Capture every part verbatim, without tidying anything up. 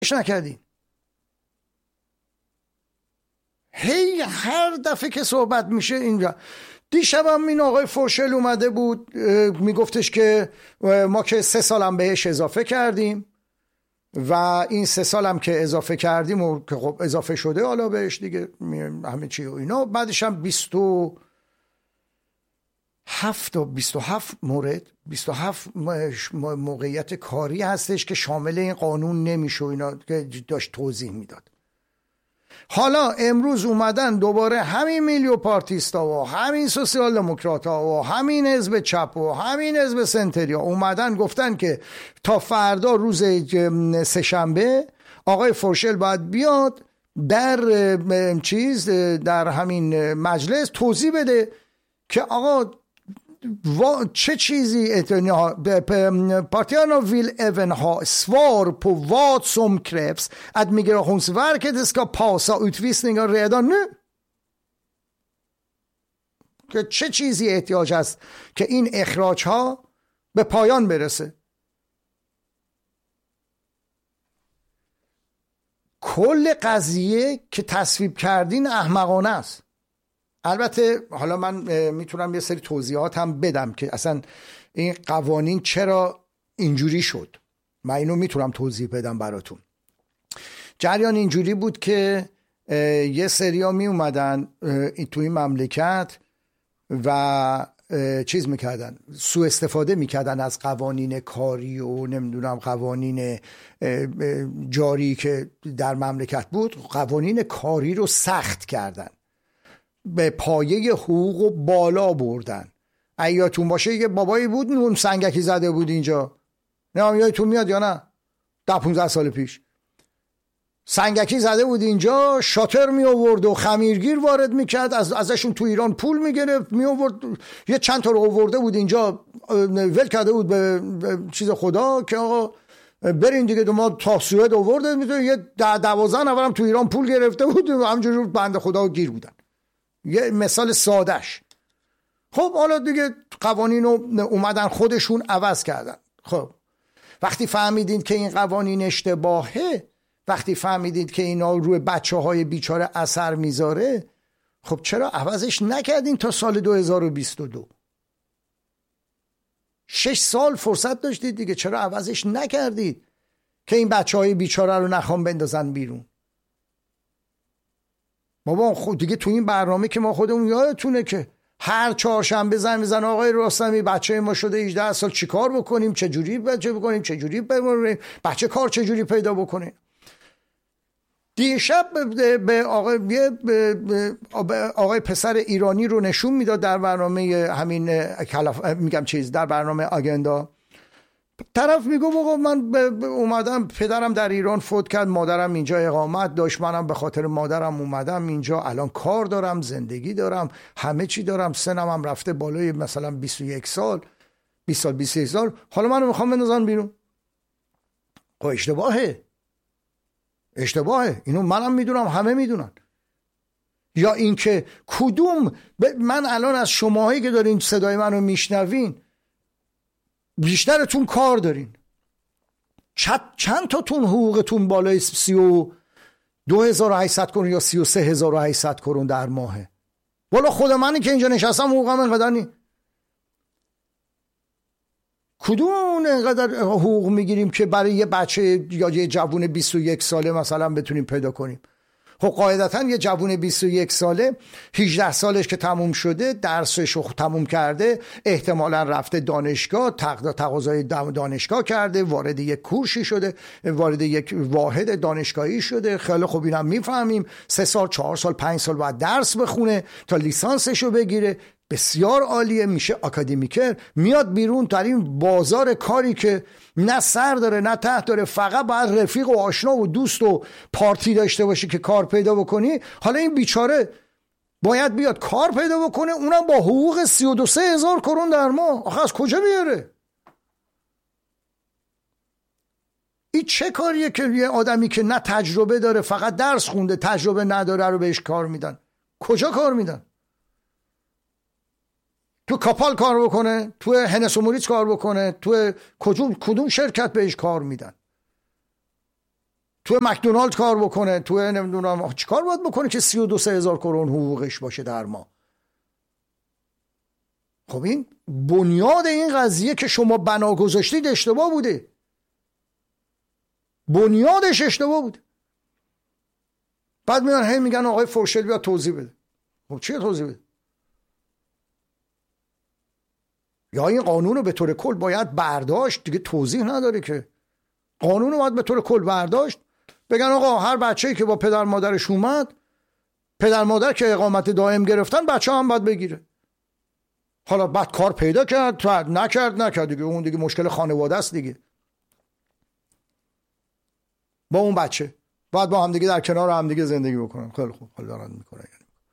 نکردین. هی هر دفعه که صحبت میشه اینجا. دیشب هم این آقای فورشل اومده بود میگفتش که ما که سه سالم بهش اضافه کردیم و این سه سالم که اضافه کردیم و که خب اضافه شده حالا بهش دیگه همه چی و اینا. بعدش هم بیست و هفت تا بیست و هفت مورد بیست و هفت موقعیت کاری هستش که شامل این قانون نمیشه و اینا که داشت توضیح میداد. حالا امروز اومدن دوباره همین میلیو پارتیستا و همین سوسیال دموکرات‌ها و همین حزب چپ و همین حزب سنتریا اومدن گفتن که تا فردا روز سه‌شنبه آقای فورشل باید بیاد در چیز در همین مجلس توضیح بده که آقا چه chizig partierna vill även ha svar på vad som krävs att Migrationsverket ska passa utvisningar redan nu. که چه چیزی احتیاج است که این اخراج ها به پایان برسه. کل قضیه که تصویب کردین احمقانه است. البته حالا من میتونم یه سری توضیحات هم بدم که اصلا این قوانین چرا اینجوری شد. من اینو میتونم توضیح بدم براتون. جریان اینجوری بود که یه سریا می اومدن توی این مملکت و چیز میکردن، سوء استفاده میکردن از قوانین کاری و نمیدونم قوانین جاری که در مملکت بود. قوانین کاری رو سخت کردن، به پایه حقوق و بالا بردن. ایاتون باشه یه بابایی بود اون سنگکی زده بود اینجا، نه هم یادتون میاد یا نه؟ ده پونزده سال پیش سنگکی زده بود اینجا، شاتر می آورد و خمیرگیر وارد میکرد، از ازشون تو ایران پول میگرفت می آورد. یه چند تا رو آورده بود اینجا، ول کرده بود به چیز خدا که آقا برین دیگه. دو ما تا سوئد آورده میتونه یه دوازده نفرم تو ایران پول گرفته بود و همینجوری بنده خدا گیر بودن. یه مثال سادهش. خب حالا دیگه قوانین رو اومدن خودشون عوض کردن. خب وقتی فهمیدید که این قوانین اشتباهه، وقتی فهمیدید که اینا روی بچه های بیچاره اثر میذاره، خب چرا عوضش نکردین تا سال دو هزار و بیست و دو؟ شش سال فرصت داشتید دیگه، چرا عوضش نکردید که این بچه های بیچاره رو نخوام بندازن بیرون؟ بابا خود دیگه تو این برنامه که ما خودمون یادتونه که هر چهارشنبه زنگ میزنه آقای رستمی بچه ما شده هجده سال چیکار بکنیم، چه جوری بچه بکنیم، چه جوری بمونیم، بچه کار چه جوری پیدا بکنیم. دیشب به آقای به آقای پسر ایرانی رو نشون میداد در برنامه همین میگم چیز در برنامه آگندا. طرف میگه آقا من اومدم، پدرم در ایران فوت کرد، مادرم اینجا اقامت داشت، منم به خاطر مادرم اومدم اینجا، الان کار دارم، زندگی دارم، همه چی دارم، سنم هم رفته بالای مثلا بیست و یک سال، بیست سال، بیست و یک سال، حالا منو میخوام بندازن بیرون. خب اشتباهه، اشتباهه، اینو منم میدونم، همه میدونن. یا اینکه کدوم ب... من الان از شماهایی که دارین صدای منو میشنوین بیشترتون کار دارین، چند, چند تاتون حقوقتون بالای سی و دو هزار و هشتصد کرون یا سی و سه هزار و هشتصد کرون در ماهه؟ والا خود منی که اینجا نشستم حقوقم اینقدر نی. کدوم اینقدر حقوق میگیریم که برای یه بچه یا یه جوون بیست و یک ساله مثلا بتونیم پیدا کنیم؟ خب قاعدتا یه جوون بیست و یک ساله هجده سالش که تموم شده، درسش رو تموم کرده، احتمالا رفته دانشگاه، تقاضای دانشگاه کرده، وارد یک کورسی شده، وارد یک واحد دانشگاهی شده. خیلی خوب اینم میفهمیم، سه سال، چهار سال، پنج سال باید درس بخونه تا لیسانسش رو بگیره. بسیار عالیه، میشه اکادمیکر، میاد بیرون در این بازار کاری که نه سر داره نه ته داره، فقط باید رفیق و آشنا و دوست و پارتی داشته باشی که کار پیدا بکنی. حالا این بیچاره باید بیاد کار پیدا بکنه، اونم با حقوق سی و دو سه هزار کرون در ماه. آخه از کجا بیاره؟ این چه کاریه که یه آدمی که نه تجربه داره، فقط درس خونده، تجربه نداره، رو بهش کار میدن؟ کجا کار میدن؟ تو کاپال کار بکنه، تو هنس و موریتس کار بکنه، تو کدوم کدوم شرکت بهش کار میدن؟ تو مکدونالد کار بکنه، تو نمیدونم چی کار باید بکنه که سی و دو سه هزار کرون حقوقش باشه در ماه. خب این بنیاد این قضیه که شما بنا گذاشتید اشتباه بوده، بنیادش اشتباه بوده. بعد میان هی میگن آقای فورشل بیا توضیح بده. خب چیه توضیح بده؟ یا این قانون رو به طور کل باید برداشت دیگه، توضیح نداره که. قانون رو باید به طور کل برداشت، بگن آقا هر بچه‌ای که با پدر مادرش اومد، پدر مادر که اقامت دائم گرفتن، بچه هم باید بگیره. حالا بعد کار پیدا کرد نکرد نکرد دیگه، اون دیگه مشکل خانواده است دیگه. با اون بچه باید با هم دیگه در کنار هم دیگه زندگی بکنن. خیلی خوب، حالا دارن میکنن.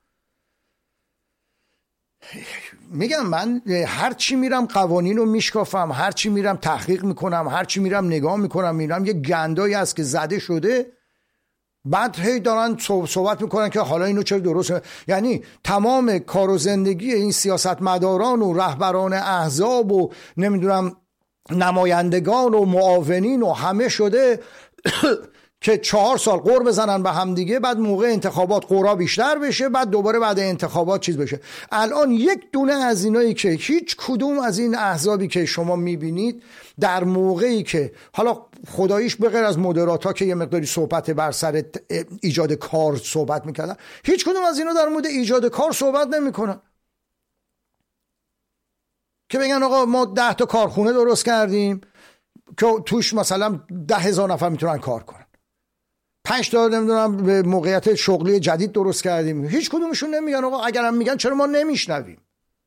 میگم من هر چی میرم قوانین رو میشکافم، هر چی میرم تحقیق میکنم، هر چی میرم نگاه میکنم، میرم یه گندایی هست که زده شده، بعد هی دارن صحبت میکنن که حالا اینو چرا درسته. یعنی تمام کار و زندگی این سیاستمداران و رهبران احزاب و نمیدونم نمایندگان و معاونین و همه شده که چهار سال قور بزنن به هم دیگه، بعد موقع انتخابات قورا بیشتر بشه، بعد دوباره بعد انتخابات چیز بشه. الان یک دونه از اینایی که هیچ کدوم از این احزابی که شما میبینید در موقعی که حالا خداییش به غیر از مدرات‌ها که یه مقداری صحبت بر سر ایجاد کار صحبت میکردن، هیچ کدوم از اینا در مورد ایجاد کار صحبت نمیکنن که بگن آقا ما ده تا کارخونه درست کردیم که توش مثلا ده هزار نفر میتونن کار کنن، پنج تا نمیدونم به موقعیت شغلی جدید درست کردیم. هیچ کدومشون نمیگن آقا، اگرم میگن چرا ما نمیشنویم؟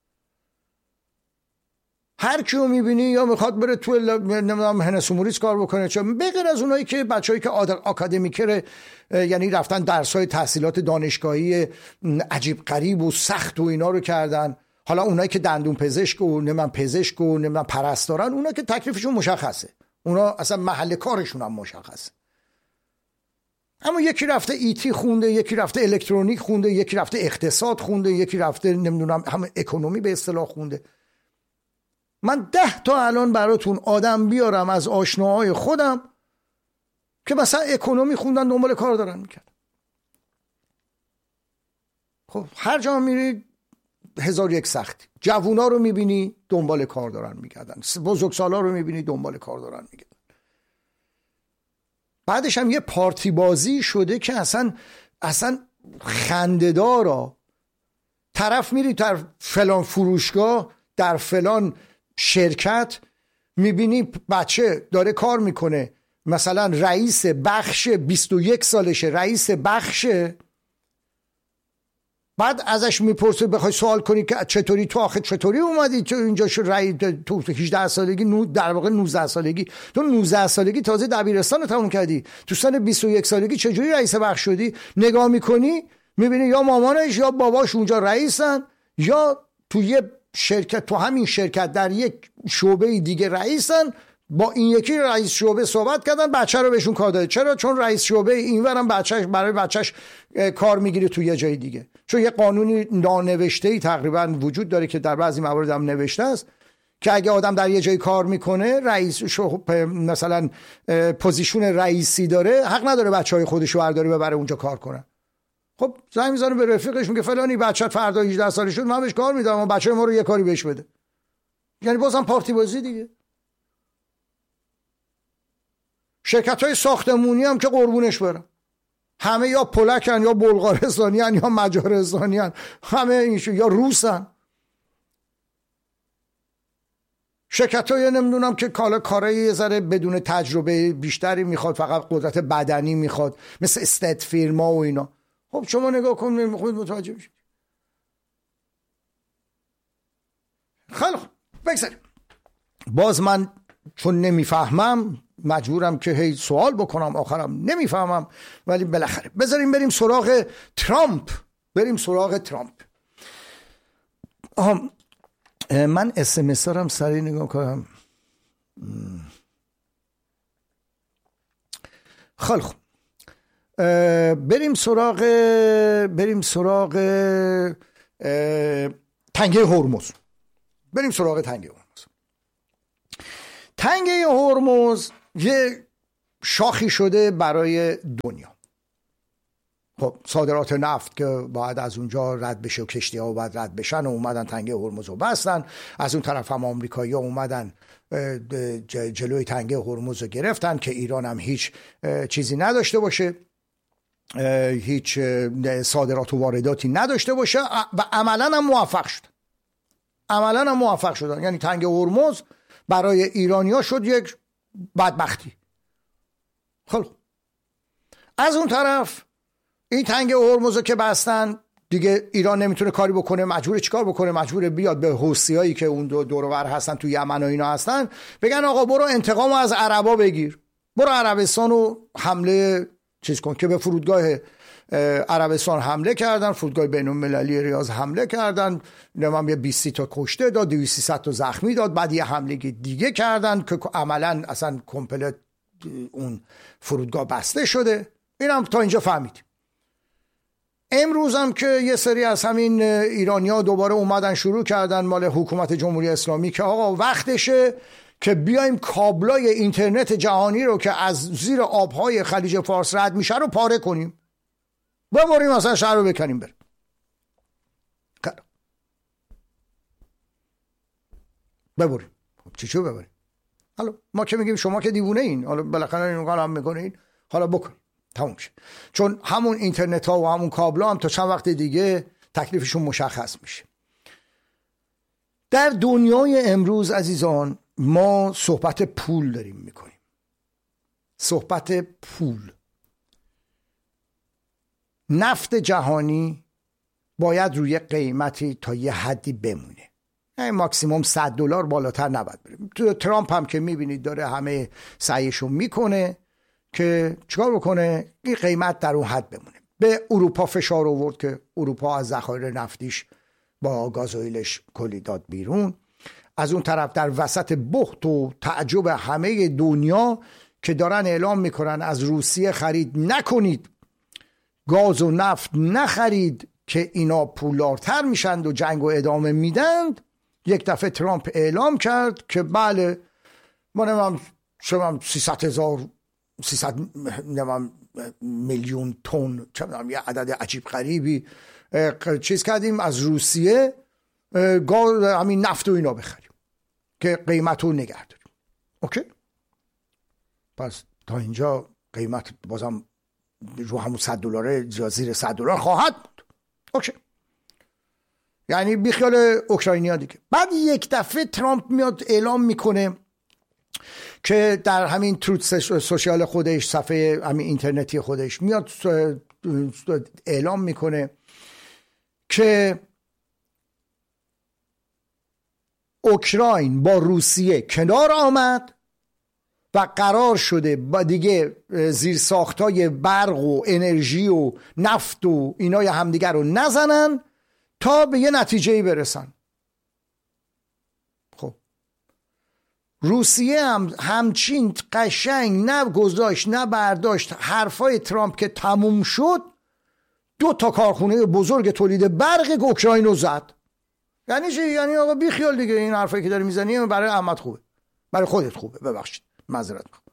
هر کیو میبینی یا میخواد بره تو نمیدونم هنسوموریس کار بکنه، چه به غیر از اونایی که بچه‌ای که آکادمیکر، یعنی رفتن درس‌های تحصیلات دانشگاهی عجیب غریب و سخت و اینا رو کردن. حالا اونایی که دندون پزشک و نمیدونم پزشک و نمیدونم پرستارن، اونا که تکلیفشون مشخصه، اونا اصلا محل کارشون هم مشخصه. اما یکی رفته ایتی خونده، یکی رفته الکترونیک خونده، یکی رفته اقتصاد خونده، یکی رفته نمیدونم هم اکونومی به اصطلاح خونده. من ده تا الان براتون آدم بیارم از آشناهای خودم که مثلا اکونومی خوندن دنبال کار دارن میکرد. خب هر جا میری هزار یک سختی. جوونا رو میبینی دنبال کار دارن میگردن، بزرگسالا رو میبینی دنبال کار دارن میگردن. بعدش هم یه پارتی بازی شده که اصلا اصلا خنده‌دارا. طرف میری در فلان فروشگاه، در فلان شرکت، میبینی بچه داره کار میکنه، مثلا رئیس بخش بیست و یک سالشه، رئیس بخشه، بعد ازش میپرسه بخوای سوال کنی که چطوری تو آخه چطوری اومدی تو اینجا شو رئیس تو هجده سالگی، در واقع نوزده سالگی، تو نوزده سالگی تازه دبیرستان رو تموم کردی، تو سن بیست و یک سالگی چجوری رئیس بخش شدی؟ نگاه میکنی میبینی یا مامانش یا باباش اونجا رئیسن، یا تو یه شرکت، تو همین شرکت در یک شعبه دیگه رئیسن، با این یکی رئیس شعبه صحبت کردن، بچه رو بهشون کار داده. چرا؟ چون رئیس شعبه اینورم بچهش برای بچهش کار میگیره تو یه جای دیگه، چون یه قانونی نانوشته‌ای تقریبا وجود داره که در بعضی موارد هم نوشته است که اگه آدم در یه جای کار میکنه، رئیس مثلا پوزیشن رئیسی داره، حق نداره بچهای خودش رو برداره ببره اونجا کار کنه. خب زنگ میزنه به رفیقش میگه فلانی بچت فردا هجده سالش شد، من بهش کار میدم، اما بچه ما رو یه کاری بهش بده. یعنی بازم پارتی بازی دیگه. شرکت‌های ساختمونی هم که قربونش برم، همه یا پولکن یا بلغارستانیان یا مجارستانیان، همه اینشو یا روسن. شرکت‌های نمیدونم که کالا کارای یه ذره بدون تجربه بیشتری میخواد، فقط قدرت بدنی میخواد، مثل استت فیرما و اینا. خب شما نگاه کنید خودت متوجه میشید. خیلی خوب بگذاریم. باز من چون نمیفهمم مجبورم که هی سوال بکنم، آخرم نمیفهمم، ولی بالاخره بذاریم بریم سراغ ترامپ. بریم سراغ ترامپ. آها من اس ام اس هم سریع نگاه کنم. خیلی خوب بریم سراغ بریم سراغ تنگه هرمز. بریم سراغ تنگه هرمز. تنگه هرمز یه شاخی شده برای دنیا. خب صادرات نفت که باید از اونجا رد بشه و کشتی ها باید رد بشن و اومدن تنگه هرمز رو بستن، از اون طرف هم آمریکایی ها اومدن جلوی تنگه هرمز رو گرفتن که ایران هم هیچ چیزی نداشته باشه، هیچ صادرات و وارداتی نداشته باشه و عملا هم موفق شد. عملا هم موفق شدن. یعنی تنگه هرمز برای ایرانیا شد یک بدبختی. خب از اون طرف این تنگه هرمز رو که بستن دیگه ایران نمیتونه کاری بکنه، مجبور چیکار بکنه؟ مجبور بیاد به حوثیایی که اون دو دور و بر هستن تو یمن و اینا هستن بگن آقا برو انتقامو از عربا بگیر، برو عربستان رو حمله چیز کن. که به فرودگاه عربستان حمله کردن، فرودگاه بین‌المللی ریاض حمله کردن، نمیدونم یه بیست تا کشته داد، دویست سیصد تا زخمی داد. بعد یه حمله دیگه کردن که عملا اصلا کامپلت اون فرودگاه بسته شده. اینم تا اینجا فهمید. امروز هم که یه سری از همین ایرانی‌ها دوباره اومدن شروع کردن مال حکومت جمهوری اسلامی که آقا وقتشه که بیایم کابلای اینترنت جهانی رو که از زیر آبهای خلیج فارس رد میشه رو پاره کنیم، ببریم مثلا شهر رو بکنیم بره. ببریم. چی چی ببریم؟ حالا ما که میگیم شما که دیوونه این، حالا بالاخره این کارو هم میکنین، حالا بکن تموم شد. چون همون اینترنت ها و همون کابل ها هم تا چند وقت دیگه تکلیفشون مشخص میشه. در دنیای امروز عزیزان ما صحبت پول داریم میکنیم. صحبت پول. نفت جهانی باید روی قیمتی تا یه حدی بمونه، یعنی ماکسیموم صد دلار بالاتر نباید بریم. تو ترامپ هم که میبینید داره همه سعیشو میکنه که چیکار بکنه این قیمت در اون حد بمونه. به اروپا فشار آورد که اروپا از ذخایر نفتیش با گازوئیلش کلی داد بیرون. از اون طرف در وسط بحت و تعجب همه دنیا که دارن اعلام میکنن از روسیه خرید نکنید، گاز و نفت نخرید که اینا پولدارتر میشند و جنگ و ادامه میدند، یک دفعه ترامپ اعلام کرد که بله ما نمیم شما سیصد هزار سیصد میلیون تن یه عدد عجیب غریبی چیز کردیم از روسیه گاز همین نفت و اینا بخریم که قیمت رو نگه داریم. اوکی، پس تا اینجا قیمت بازم رو همون صد دلاره یا زیر صد دلار خواهد بود. اوکی، یعنی بیخیال اوکراینیا دیگه. بعد یک دفعه ترامپ میاد اعلام میکنه که در همین تروت سوشیال خودش، صفحه همین اینترنتی خودش میاد اعلام میکنه که اوکراین با روسیه کنار آمد و قرار شده با دیگه زیرساختای برق و انرژی و نفت و اینای همدیگر رو نزنن تا به یه نتیجه‌ای برسن. خب روسیه هم همچین قشنگ نه گذاشت نه برداشت حرفای ترامپ که تموم شد، دو تا کارخونه بزرگ تولید برق اوکراین رو زد. یعنی چی؟ یعنی آقا بی خیال دیگه، این حرفایی که داری میزنی برای احمد خوبه، برای خودت خوبه، ببخشید معذرت میخوام.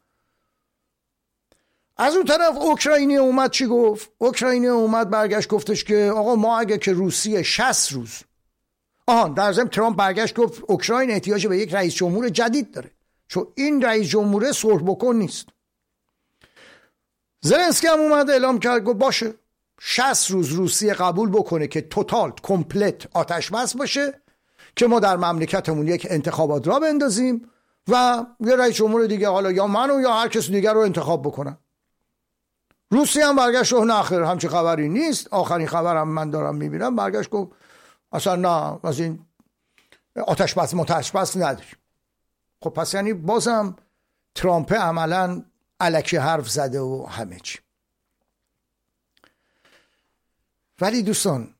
از اون طرف اوکراینی اومد چی گفت؟ اوکراینی اومد برگشت گفتش که آقا ما اگه که روسیه شصت روز آهان در ضمن ترامپ برگشت گفت اوکراین احتیاج به یک رئیس جمهور جدید داره، چون این رئیس جمهور صلح بکن نیست. زلنسکی هم اومد اعلام کرد گفت باشه شصت روز روسیه قبول بکنه که توتال کمپلت آتش بس باشه که ما در مملکتمون یک انتخابات را بندازیم و یه رئیس جمهور دیگه، حالا یا منو یا هر کس دیگر رو انتخاب بکنن. روسیه هم برگشت گفت نه خیر همچین خبری نیست. آخرین خبرم من دارم میبینم برگشت گفت اصلا نه از این آتش بس متش بس نداریم. خب پس یعنی بازم ترامپ عملا الکی حرف زده و همه چی. ولی دوستان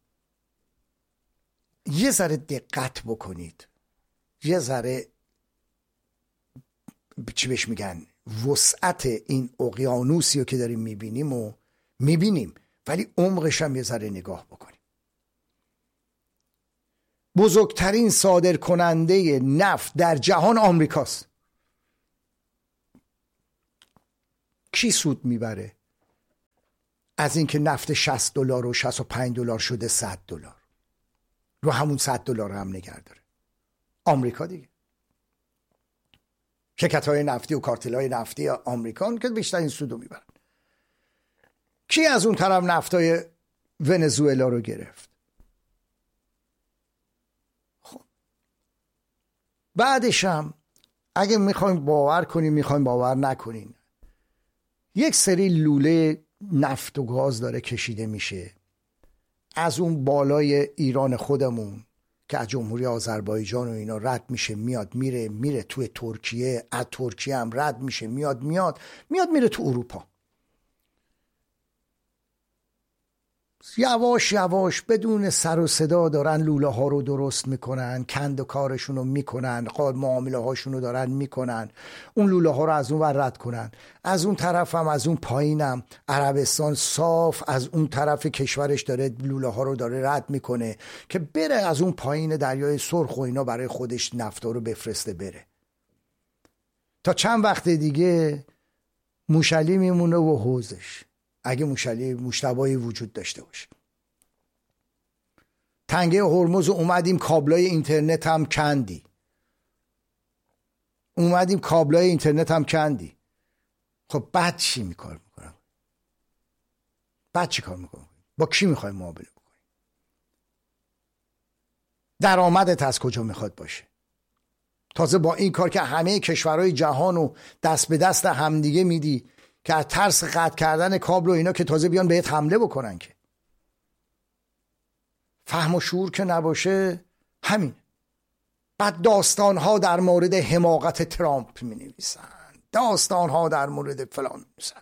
یه ذره دقت بکنید، یه ذره چی بهش میگن وسعت این اقیانوسی رو که داریم میبینیم و میبینیم، ولی عمقش هم یه ذره نگاه بکنیم. بزرگترین صادر کننده نفت در جهان آمریکاست. کی سود میبره از اینکه نفت شصت دلار و شصت و پنج دلار شده صد دلار، رو همون صد دلار هم نگه داره؟ آمریکا دیگه. شرکت‌های نفتی و کارتل‌های نفتی آمریکا که بیشتر این سودو میبرن. کی از اون طرف نفتای ونزوئلا رو گرفت؟ خب بعدش هم اگه میخوایم باور کنیم میخوایم باور نکنین، یک سری لوله نفت و گاز داره کشیده میشه از اون بالای ایران خودمون که از جمهوری آذربایجان و اینا رد میشه میاد میره میره توی ترکیه، از ترکیه هم رد میشه میاد میاد میاد میره تو اروپا. یواش یواش بدون سر و صدا دارن لوله ها رو درست میکنن، کند و کارشون رو میکنن، معامله هاشون رو دارن میکنن، اون لوله ها رو از اون ور رد کنن. از اون طرف هم از اون پایینم عربستان صاف از اون طرف کشورش داره لوله ها رو داره رد میکنه که بره از اون پایین دریای سرخ و اینا برای خودش نفتا رو بفرسته بره. تا چند وقت دیگه موشلی میمونه و حوزش، اگه موشلی مشتبایی وجود داشته باشه. تنگه هرمز اومدیم کابلای اینترنت هم کندی، اومدیم کابلای اینترنت هم کندی. خب بعد چی میکار میکنم؟ بعد چی کار میکنم؟ با کی میخوای معامله بکنی؟ درآمدت از کجا میخواد باشه؟ تازه با این کار که همه کشورهای جهان رو دست به دست همدیگه میدی که از ترس قطع کردن کابل و اینا که تازه بیان بهت حمله بکنن. که فهم و شعور که نباشه همین. بعد داستانها در مورد حماقت ترامپ می نویسن، داستانها در مورد فلان می نویسن.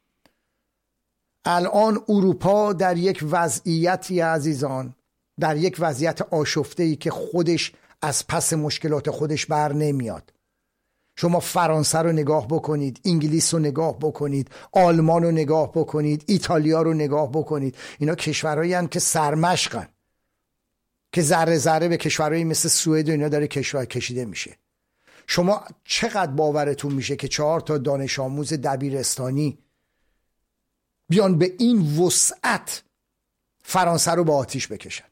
الان اروپا در یک وضعیتی عزیزان، در یک وضعیت آشفته‌ای که خودش از پس مشکلات خودش بر نمیاد. شما فرانسه رو نگاه بکنید، انگلیس رو نگاه بکنید، آلمان رو نگاه بکنید، ایتالیا رو نگاه بکنید. اینا کشورهایی هستند که سرمشقن، که ذره ذره به کشورهایی مثل سوئد و اینا داره کشور کشیده میشه. شما چقدر باورتون میشه که چهار تا دانش آموز دبیرستانی بیان به این وسعت فرانسه رو با آتیش بکشن؟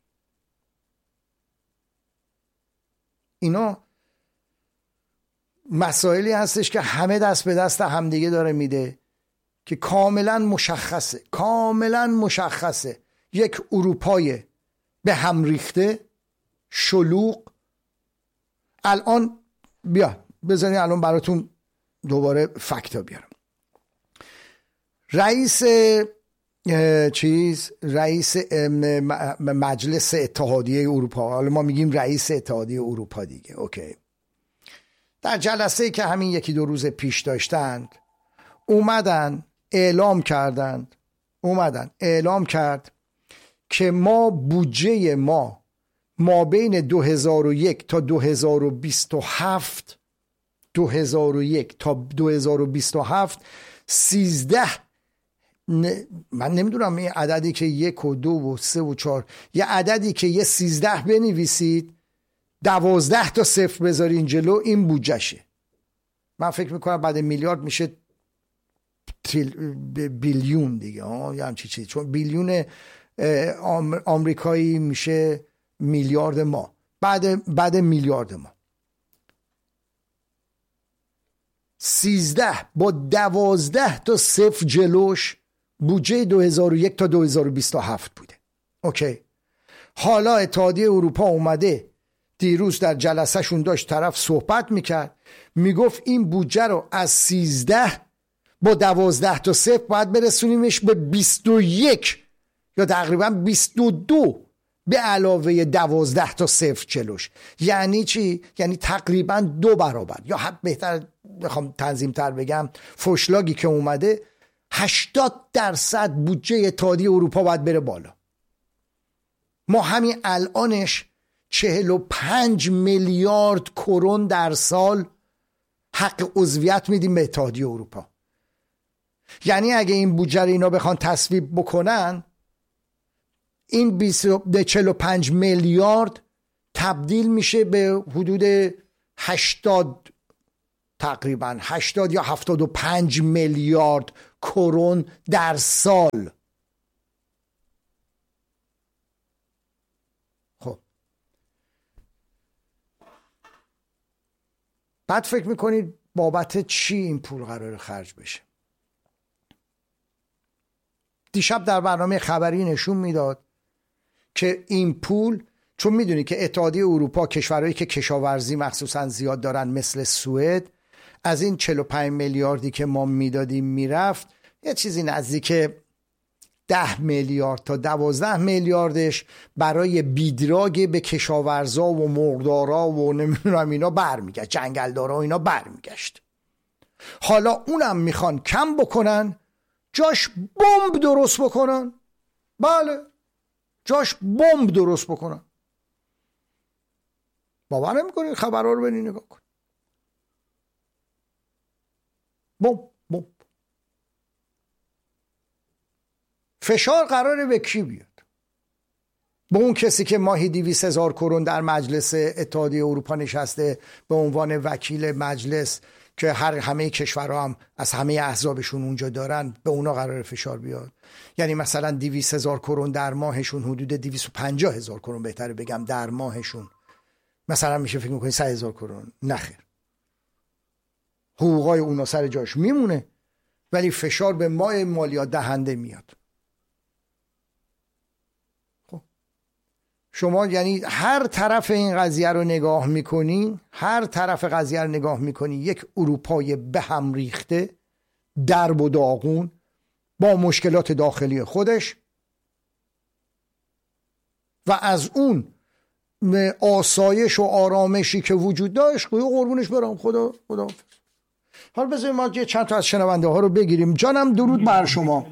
اینا مسائلی هستش که همه دست به دست همدیگه داره میده که کاملا مشخصه، کاملا مشخصه یک اروپای به هم ریخته شلوغ. الان بیا بذارین الان براتون دوباره فکتا بیارم. رئیس چیز رئیس مجلس اتحادیه اروپا، حالا ما میگیم رئیس اتحادیه اروپا دیگه، اوکی، در جلسه‌ای که همین یکی دو روز پیش داشتند اومدن اعلام کردند اومدن اعلام کرد که ما بودجه ما ما بین دو هزار و یک تا دو هزار و بیست و هفت دو هزار و یک تا دو هزار و بیست و هفت سیزده نه من نمیدونم این عددی که یک و دو و سه و چهار، یه عددی که یه سیزده بنویسید دوازده تا صفر بذارین جلو، این بودجهشه. من فکر میکنم بعد میلیارد میشه بیلیون دیگه ها، یا همچی چیز، چون بیلیون آمریکایی میشه میلیارد ما، بعد بعد میلیارد ما. سیزده با دوازده تا صفر جلوش بودجه دو هزار و یک تا دو هزار و بیست و هفت بوده. اوکی، حالا اتحادیه اروپا اومده دیروز در جلسه شون داشت طرف صحبت میکرد، میگفت این بودجه رو از سیزده با دوازده تا صفر باید برسونیمش به بیست و یک یا تقریبا بیست و دو به علاوه دوازده تا صفر جلوش. یعنی چی؟ یعنی تقریبا دو برابر، یا حتی بهتر بخوام تنظیم تر بگم فوشلاگی که اومده هشتاد درصد بودجه اتحادیه اروپا باید بره بالا. ما همین الانش چهل و پنج میلیارد کرون در سال حق عضویت میدیم به اتحادیه اروپا. یعنی اگه این بودجه رو اینا بخوان تصویب بکنن، این چهل و پنج میلیارد تبدیل میشه به حدود هشتاد تقریبا هشتاد یا هفتاد و پنج میلیارد کرون در سال. خب بعد فکر میکنید بابت چی این پول قرار خرج بشه؟ دیشب در برنامه خبری نشون میداد که این پول، چون میدونی که اتحادیه اروپا کشورهایی که کشاورزی مخصوصا زیاد دارن مثل سوئد، از این چهل و پنج میلیاردی که ما میدادیم میرفت یه چیزی نزدیک ده میلیارد تا دوازده میلیاردش برای بیدراگ به کشاورزا و مرغدارا و نمیدونم اینا برمیگشت، جنگلدارا و اینا برمیگشت. حالا اونم میخوان کم بکنن، جاش بمب درست بکنن. بله، جاش بمب درست بکنن. باور نمی‌کنید خبرها رو برید نگاه کن. بمب بمب. فشار قراره به کی بیاد؟ به اون کسی که ماهی دویست هزار کرون در مجلس اتحادیه اروپا نشسته به عنوان وکیل مجلس که هر همه کشورها هم از همه احزابشون اونجا دارن، به اونا قرار فشار بیاد. یعنی مثلا دویست هزار کرون در ماهشون حدود دویست و پنجاه هزار کرون بهتره بگم در ماهشون، مثلا میشه فکر میکنی صد هزار کرون. نخیر، حقوقای اونا سر جاش میمونه ولی فشار به ماه مالیات دهنده میاد. خب شما یعنی هر طرف این قضیه رو نگاه میکنی، هر طرف قضیه رو نگاه میکنی یک اروپای به هم ریخته، درب و داغون، با مشکلات داخلی خودش، و از اون آسایش و آرامشی که وجود داشت قربونش برام. خدا خدا. حالا بذاریم ما چند تا از شنونده ها رو بگیریم. جانم درود بر شما.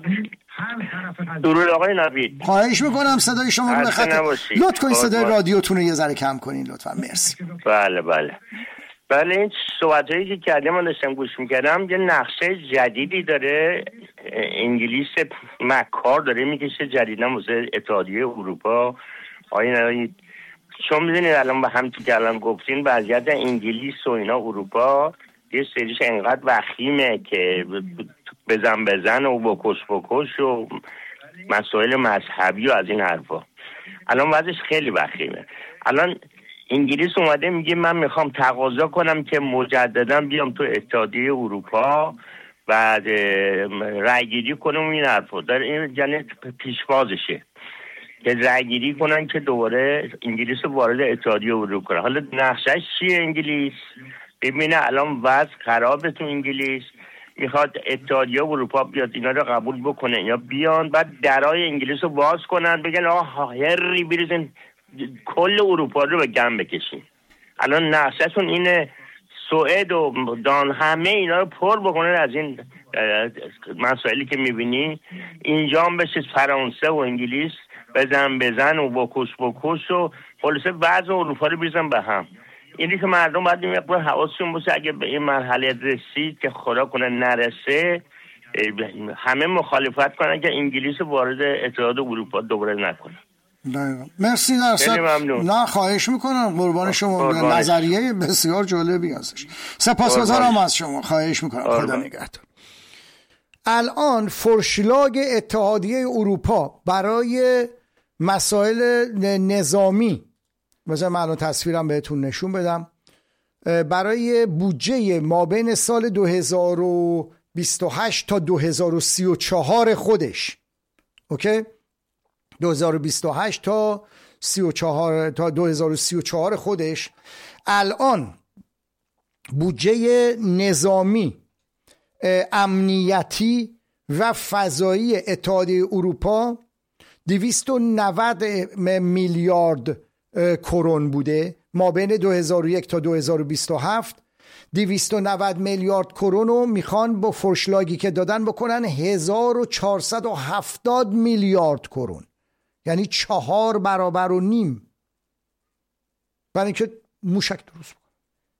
درود آقای نوید. خواهش میکنم صدای شما رو بخاطر لطف کنید صدای رادیوتون رو یه ذره کم کنین لطفا. مرسی. بله بله بله این صحبتایی که کردم من داشتم گوش میکردم. یه نقشه جدیدی داره انگلیس مکار داره میکشه جدیدن واسه اتحادیه اروپا. آقای نوید شما میدونید الان به هم تو که الان گفتین وضعیت انگلیس و اینا اروپا یه سریش انقدر وخیمه که بزن بزن و بکش بکش و مسائل مذهبی و از این حرفا الان وضعش خیلی وخیمه. الان انگلیس اومده میگه من میخوام تقاضا کنم که مجددا بیام تو اتحادیه اروپا و رأیگیری کنم این حرفا. در این یعنی پیشوازشه که رأیگیری کنن که دوباره انگلیس وارد اتحادیه اروپا کنه. حالا نقشه‌اش چیه انگلیس؟ ببینه الان وضع خرابه تو انگلیس، میخواد اتحادیه اروپا بیاد اینا رو قبول بکنه یا بیان، بعد درای انگلیس رو باز کنن بگن آها هری بریزن کل اروپا رو به گم بکشین. الان نقشه‌شون اینه سوئد و دان همه اینا رو پر بکنن از این مسائلی که میبینی. اینجا هم بشه فرانسه و انگلیس بزن بزن و بکش بکش و خلاصه وضع اروپا رو بریزن به هم. اینی که مردم باید این مقدار حواسشون باشه اگه به این مرحله رسید که خدا کنه نرسه همه مخالفت کنن که انگلیس وارد اتحاد اروپا دوباره نکنه. مرسی درصد. نه خواهش میکنم قربان شما. نظریه بسیار جالبی هستش. سپاسگزارم از شما. خواهش میکنم. خدا نگهدار. الان فرشلاگ اتحادیه اروپا برای مسائل نظامی، مثلا من الان تصویرم بهتون نشون بدم، برای بودجه مابین سال دو هزار و بیست و هشت تا دو هزار و سی و چهار خودش، اوکی، دو هزار و بیست و هشت تا سی و چهار تا دو هزار و سی و چهار خودش، الان بودجه نظامی، امنیتی و فضایی اتحادیه اروپا دویست و نود میلیارد کرون بوده ما بین دو هزار و یک تا دو هزار و بیست و هفت. دویست و نود میلیارد کرون رو میخوان با فرشلاگی که دادن بکنن هزار و چهارصد و هفتاد میلیارد کرون، یعنی چهار برابر و نیم، برای اینکه موشک درست بکنن.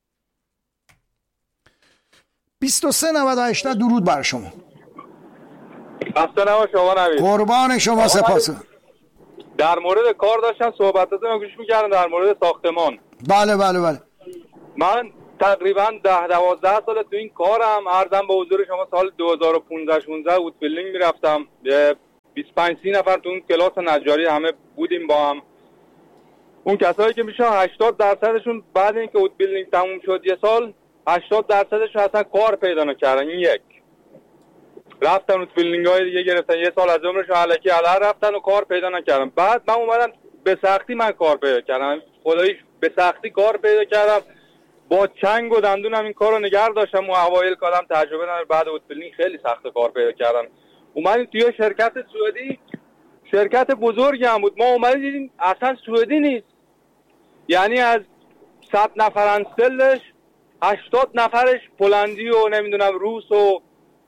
بیست و سه نود و هشت. درود بر شما. خسته نباش شما نوید. قربان شما. سپاس. در مورد کار داشتم صحبتاتون رو گوش می‌کردم در مورد ساختمان. بله بله بله. من تقریبا ده دوازده سال تو این کارم. عرضم به حضور شما سال دو هزار و پانزده شانزده وود بیلدینگ میرفتم، بیست و پنج سی نفر تو اون کلاس نجاری همه بودیم با هم. اون کسایی که میشه هشتاد درصدشون بعد اینکه وود بیلدینگ تموم شد یه سال، هشتاد درصدشون اصلا کار پیدا نکردن. این یک رفتن وود بیلدینگ های دیگه گرفتن، یه سال از عمرشون الکی علر رفتن و کار پیدا نکردن. بعد من اومدم به سختی من کار پیدا کردم، خداییش به سختی کار پیدا کردم، با چنگ و دندونم این کارو نگه داشتم و اوایل کارم تجربه ندارم. بعد وود بیلدینگ خیلی سخت کار پیدا کردم. اومدیم توی شرکت سوئدی، شرکت بزرگی هم بود. ما اومدیم دیدیم اصلا سوئدی نیست، یعنی از صد نفر انستلش هشتاد نفرش پولندی و نمیدونم روس و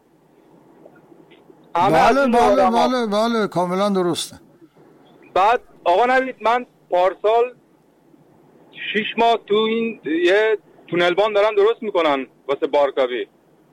بله بله بله بله کاملا درسته. بعد آقا نوید من پارسال شش ماه تو این یه تونلبان دارن درست میکنن واسه بارکابی.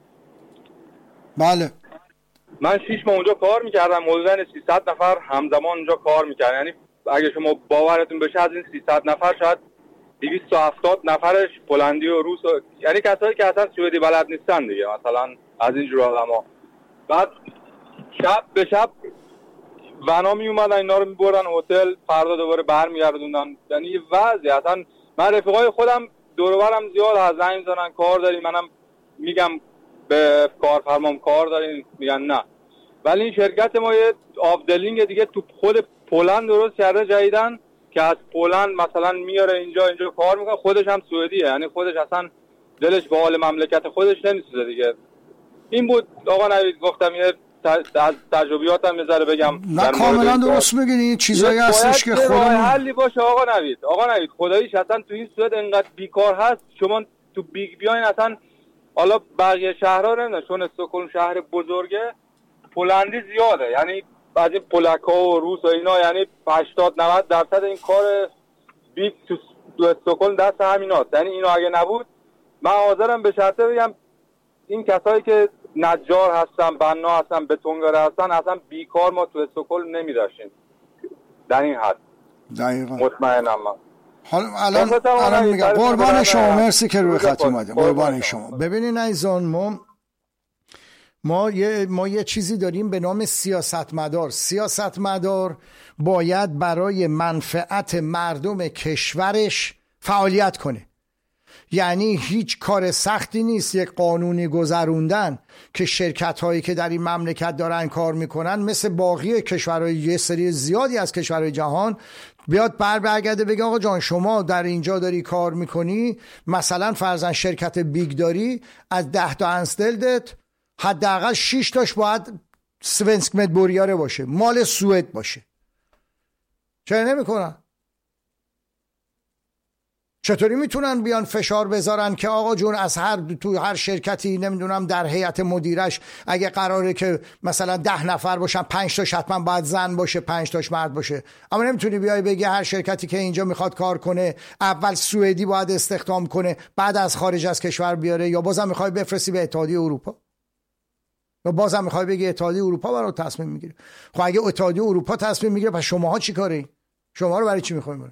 بله من شش ماه اونجا کار میکردم، حدوداً سیصد نفر همزمان اونجا کار میکردن. یعنی اگه شما باورتون بشه از این سیصد نفر شاید دویست و هفتاد نفرش پولندی و روس و... یعنی کسایی که اصلا سوئدی بلد نیستن دیگه، مثلا از این جور آدما. بعد شب به شب ونا می اومدن اینا رو میبردن هتل، فردا دوباره برمیگردوندن. یعنی یه وضعی اصلا. من رفیقای خودم دور و برم زیاد از زنگ میزنن کار داریم، منم میگم به کارفرمام کار دارین، میگن نه. ولی این شرکت ما یه آفدلینگ دیگه تو خود پولند درست کرده جدیدن که از پولند مثلا میاره اینجا اینجا کار میکنه. خودش هم سوئدیه، یعنی خودش اصلا دلش به حال مملکت خودش نمیسوزه دیگه. این بود آقا نوید، گفتم یه از تجربیاتم میذاره بگم. نه کاملا درست میگین، این چیزایی هستش که خودمون حلی باشه. آقا نوید آقا نوید خداییش اصلا تو این سوئد انقدر بیکار هست، شما تو بیگ بیاین اصلا. حالا بقیه شهرها نمیدونم، چون استکهلم شهر بزرگه پولندی زیاده، یعنی از این پولکا و روس و اینا، یعنی هشتاد نود درصد این کار بیگ تو, تو استکهلم دست همیناست. یعنی اینو اگه نبود من حاضرم به شرطه بگم این کسایی که نجار هستن، بنا هستن، بتونگره هستن، اصلا بیکار ما تو استکهلم نمی‌داشتیم در این حد. دقیقاً مطمئنم من. حالا الان الان میگم قربان شما، مرسی که روی خط اومدید. قربان شما. ببینید عزیزان، ما ما یه ما یه چیزی داریم به نام سیاستمدار. سیاستمدار باید برای منفعت مردم کشورش فعالیت کنه. یعنی هیچ کار سختی نیست یک قانونی گذروندن که شرکت هایی که در این مملکت دارن کار میکنن مثل باقی کشورهای، یه سری زیادی از کشورهای جهان، بیاد بر برگرده بگه آقا جان شما در اینجا داری کار میکنی، مثلا فرضاً شرکت بیگ داری، از ده تا انستلدت حداقل شش تاش باید سونسک مدبوریاره باشه، مال سوئد باشه. چرا نمیکنن؟ چطوری میتونن بیان فشار بذارن که آقا جون از هر تو هر شرکتی نمیدونم در هیئت مدیرش اگه قراره که مثلا ده نفر باشن، پنج تاش حتما باید زن باشه، پنج تاش مرد باشه. اما نمیتونی بیای بگی هر شرکتی که اینجا میخواد کار کنه اول سوئدی باید استخدام کنه، بعد از خارج از کشور بیاره. یا بازم میخوای بفرستی به اتحادیه اروپا، یا بازم میخوای بگی اتحادیه اروپا برات تصمیم میگیره. خب اگه اتحادیه اروپا تصمیم میگیره پس شماها چیکارین؟ شما رو برای چی میخواین؟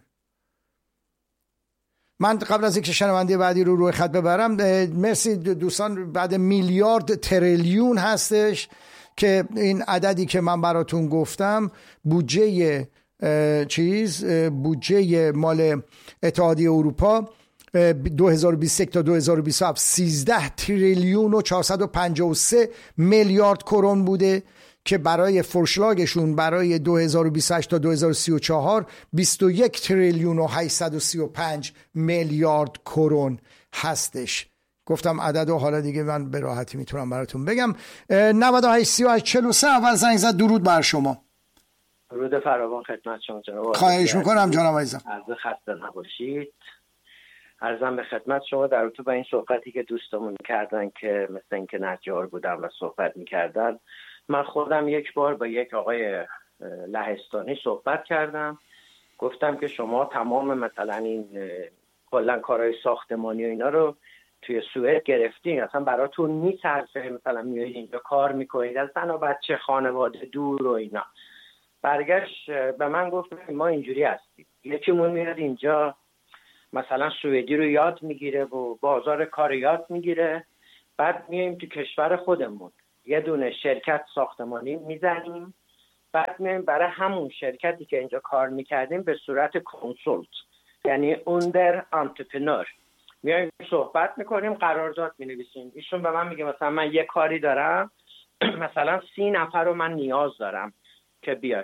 من قبل از اینکه شنونده بعدی رو روی خط ببرم، مرسی دوستان، بعد میلیارد تریلیون هستش که این عددی که من براتون گفتم بودجه چیز بودجه مال اتحادیه اروپا دو هزار و بیست و یک تا دو هزار و بیست و هفت سیزده تریلیون و چهارصد و پنجاه و سه میلیارد کرون بوده که برای فرشلاگشون برای دو هزار و بیست و هشت تا دو هزار و سی و چهار بیست و یک تریلیون و هشتصد و سی و پنج میلیارد کرون هستش. گفتم عدد و حالا دیگه من به راحتی میتونم براتون بگم. نود و هشت سی و هشت چهل و سه اول زنگ زد. درود بر شما. درود فراوان خدمت شما جناب. خواهش میکنم جناب عزیزم. عرض خسته نباشید. عرضم به خدمت شما در رابطه با این صحبتی که دوستمون کردن که مثل اینکه نجار بودن و صحبت میکردن، من خودم یک بار با یک آقای لهستانی صحبت کردم، گفتم که شما تمام مثلا این کلا کارهای ساختمانی و اینا رو توی سوئد گرفتین، اصلا براتون میصرفه مثلا میایید اینجا کار میکنید از زن و بچه خانواده دور و اینا. برگشت به من گفت ما اینجوری هستیم، یکیمون میاد اینجا مثلا سوئدی رو یاد میگیره و بازار کار یاد میگیره. بعد میایم تو کشور خودمون یه دونه شرکت ساختمانی میزنیم، بعد میایم برای همون شرکتی که اینجا کار میکردیم به صورت کنسولت، یعنی اوندر انترپرنور، میایم صحبت میکنیم، قرارداد مینویسیم. ایشون به من میگه مثلا من یه کاری دارم، مثلا سی نفر رو من نیاز دارم که بیای.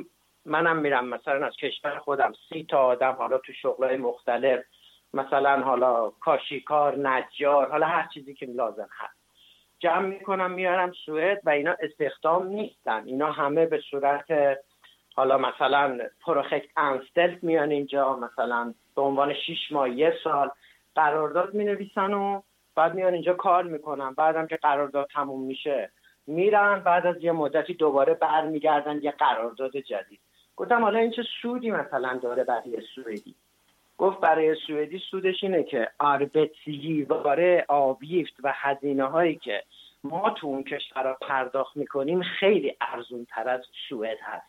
منم میرم مثلا از کشور خودم سی تا آدم، حالا تو شغلای مختلف، مثلا حالا کاشیکار، نجار، حالا هر چیزی که لازم هست، جمع میکنم میارم سوئد و اینا استخدام نیستن، اینا همه به صورت حالا مثلا پروژکت انستلت میان اینجا، مثلا به عنوان شش ماه یه سال قرارداد مینویسن و بعد میان اینجا کار میکنن. بعدم که قرارداد تموم میشه میرن، بعد از یه مدتی دوباره برمیگردن یه قرارداد جدید. گفتم حالا این چه سودی مثلا داره برای سوئدی؟ گفت برای سوئدی سودش اینه که آربتسگیواره آویفت و هزینه هایی که ما تو اون کشورها پرداخت میکنیم خیلی ارزون تر از سوئد هست.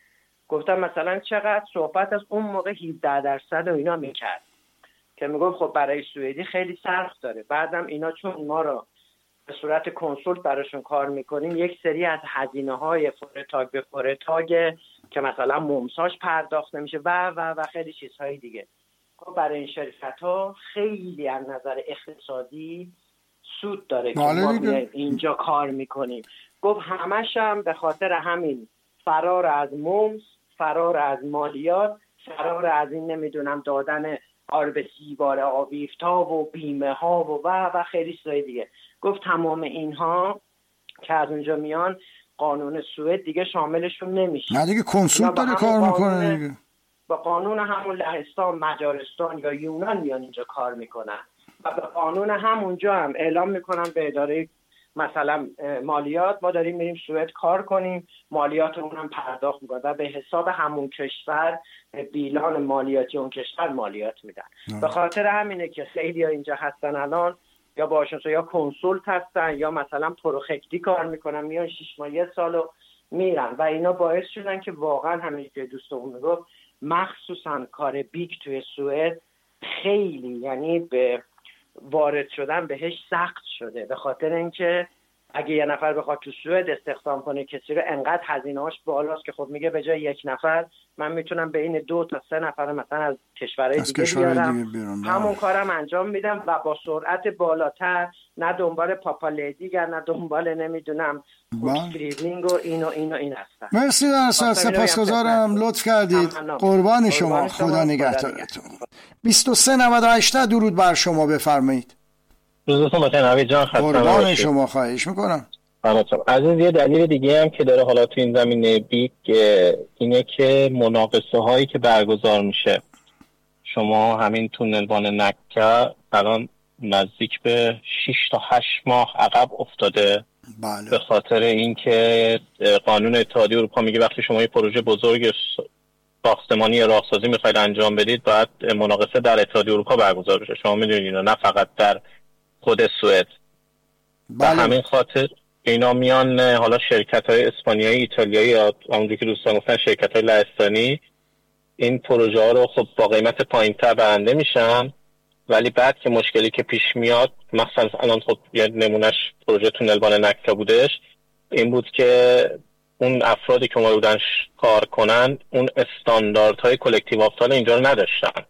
گفتم مثلا چقدر؟ صحبت از اون موقع هفده درصد و اینا میکرد که میگفت خب برای سوئدی خیلی صرف داره. بعدم اینا چون ما رو به صورت کنسولت براشون کار میکنیم، یک سری از هزینه های فورتاگ به فورتاگ که مثلا ممساج پرداخت نمیشه و و و خیلی چیزهای دیگه. خب برای این شرکت ها خیلی از نظر اقتصادی سود داره که ما اینجا کار میکنیم. گفت همش هم به خاطر همین فرار از ممس، فرار از مالیات، فرار از این نمیدونم دادن آربسیواره آویفتا و بیمه ها و و و خیلی چیزای دیگه. گفت تمام اینها که از اونجا میان قانون سوئد دیگه شاملشون نمیشه. نه دیگه کنسول داره کار میکنه دیگه. با قانون همون لهستان، مجارستان یا یونان میان اینجا کار میکنن و به قانون همونجا هم اعلام میکنن به اداره مثلا مالیات ما داریم میریم سوئد کار کنیم، مالیات اون هم پرداخت میکنن و به حساب همون کشور بیلان مالیاتی اون کشور مالیات میدن. به خاطر همینه که خیلی ها اینجا هستن الان یا باشون یا کنسولت هستن یا مثلا پروژکتی کار میکنن، میان شش ماه یه سالو میرن و اینا باعث شدن که واقعا همین که دوستمون میگفت مخصوصا کار بیگ توی سوئد خیلی یعنی به وارد شدن بهش سخت شده، به خاطر اینکه اگه یه نفر بخواد تو سوئد استخدام کنه کسی رو انقدر هزینه‌اش بالاست که خب میگه به جای یک نفر من میتونم بین دو تا سه نفر مثلا از کشورهای دیگه بیارم، همون کارم انجام میدم و با سرعت بالاتر، نه دنبال پاپالیدیگر نه دنبال نمیدونم اسکریبینگ و این و این و این هستم. مرسی درست، سپاسگزارم، لطف کردید. قربان شما، خدا نگهدارتون. بیست و سه نود و هشت درود بر شما، بفرمایید. روزتون بخیر نوید جان، خسته نباشید. قربان شما، خواهش میکنم. عزیز، یه دلیل دیگه هم که داره حالا تو این زمینه بیگ اینه که مناقصه هایی که برگزار میشه، شما همین تونلبان نکه الان نزدیک به شش تا هشت ماه عقب افتاده. بله. به خاطر اینکه قانون اتحادیه اروپا میگه وقتی شما یه پروژه بزرگ ساختمانی یا راهسازی میخواید انجام بدید باید مناقصه در اتحادیه اروپا برگزار بشه. شما میدونید نه فقط در خود سوئد. بله. به همین خاطر اینا میان، حالا شرکت‌های اسپانیایی، ایتالیایی یا همونجوری که دوستان گفتن شرکت‌های لهستانی، این پروژه ها رو خب با قیمت پایین‌تر برنده میشن، ولی بعد که مشکلی که پیش میاد، مثلا الان خب یه نمونهش پروژه تونلبان نکتا بودش، این بود که اون افرادی که اومده بودن کار کنن اون استانداردهای کلکتیو آفتال اینجا رو نداشتن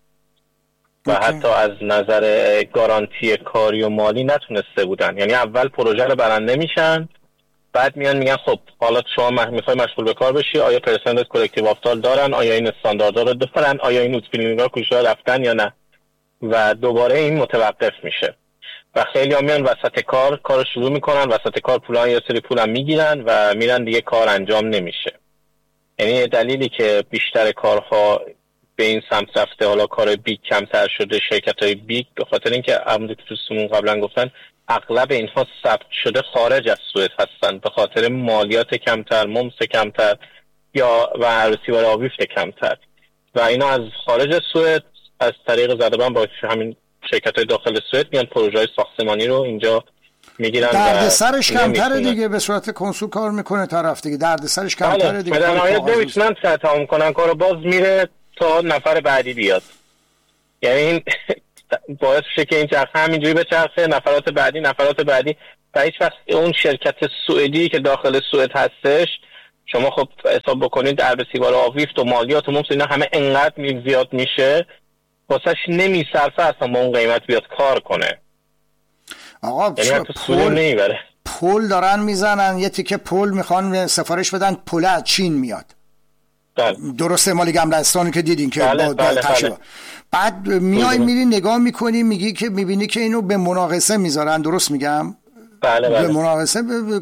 و حتی از نظر گارانتی کاری و مالی نتونسته بودن. یعنی اول پروژه رو برنده میشن، بعد میان میگن خب حالا شما میخوای مشغول به کار بشی، آیا پرسنت کلکتیو آفتال دارن، آیا این استانداردها رو دارن، آیا این اوتبیلینگ‌ها کجا رفتن یا نه، و دوباره این متوقف میشه و خیلی ها میان وسط کار کار شروع میکنن، وسط کار پولان یا سری پولم میگیرن و میرن دیگه کار انجام نمیشه. یعنی دلیلی که بیشتر کارها به این سمت رفته، حالا کار بیگ کمتر شده، شرکت های بیگ، به خاطر اینکه همونطور که دوستمون قبلا گفتن اغلب اینها ثبت شده خارج از سوئد هستن، به خاطر مالیات کمتر، ممس کمتر یا و رسیوار آویفت کمتر و اینا از خارج سوئد از طریق زدبان با همین شرکت های داخل سوئد میان پروژه های ساختمانی رو اینجا میگیرن. درد سرش کمتره دیگه، به صورت کنسول کار میکنه طرف دیگه، درد سرش کمتره دیگه. بدن آیت نمیتونن تمام کنن کارو، باز میره تا نفر بعدی بیاد. یعنی این باعث میشه که این چرخه همینجوری به چرخه، نفرات بعدی نفرات بعدی و هیچ وقت اون شرکت سوئدی که داخل سوئد هستش، شما خب حساب بکنید در سیگار آویفت و مالیات و ممس اینا همه انقدر می زیاد میشه واسهش نمیصرفه اصلا با اون قیمت بیاد کار کنه. آقا یعنی پول نمیبره، پول دارن میزنن، یه تیکه پول میخوان سفارش بدن، پول از چین میاد. بله. درسته، مالی گملستانی که دیدین که بله، با بله، بله. بعد میای میری نگاه میکنی میگی که میبینی که اینو به مناقصه میذارن، درست میگم؟ بله بله. به مناقصه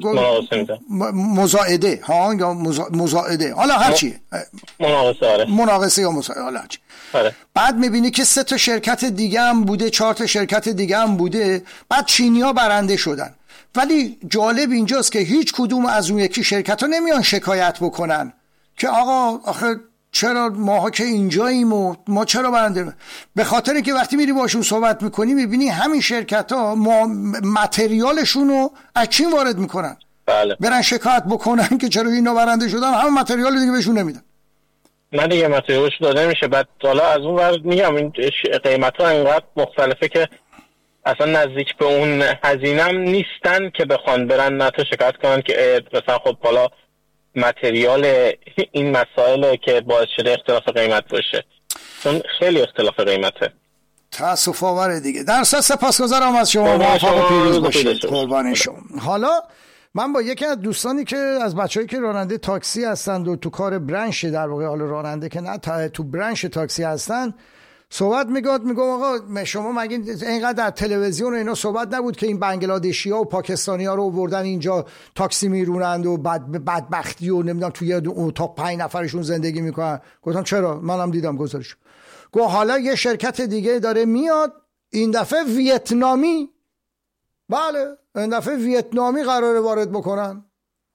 مزاعده ها یا مزاعده، حالا هر چیه، مناقصه آره. مناقصه یا مزاعده، حالا هر چی. آره. بعد میبینی که سه تا شرکت دیگه هم بوده، چهار تا شرکت دیگه هم بوده، بعد چینی‌ها برنده شدن. ولی جالب اینجاست که هیچ کدوم از اون یکی شرکت‌ها نمیان شکایت بکنن که آقا آخه چرا ماها که اینجاییم و ما چرا برنده؟ به خاطر که وقتی میری باشون صحبت میکنی میبینی همین شرکت‌ها ما متریالشون رو از چین وارد میکنن. بله. برن شکایت بکنن که چرا اینا برنده شدن، همون متریال دیگه بهشون نمیدن. نه دیگه متریالش داده میشه. بعد حالا از اون ور میگم این قیمت‌ها اینقدر مختلفه که اصلا نزدیک به اون هزینه‌ام نیستن که بخوان برن نتو شکایت کنن که مثلا خب حالا متریال این مسائل که باعث شده اختلاف قیمت باشه، چون خیلی اختلاف قیمته. تأسف آوره دیگه. در اصل سپاسگزارم از شما، موفق و پیروز باشید. قربان شما. حالا من با یکی از دوستانی که از بچه‌ای که راننده تاکسی هستند و تو کار برنش در واقع، حالا راننده که نه تو برنش تاکسی هستن، صحبت میگاد. میگم آقا شما مگه اینقدر در تلویزیون و اینا صحبت نبود که این بنگلادشی‌ها و پاکستانی‌ها رو آوردن اینجا تاکسی میرونند و بد بدبختی و نمیدونم توی اتاق پنج نفرشون زندگی میکنن؟ گفتم چرا، منم دیدم گزارش. گفت حالا یه شرکت دیگه داره میاد، این دفعه ویتنامی، بله این دفعه ویتنامی قراره وارد بکنن.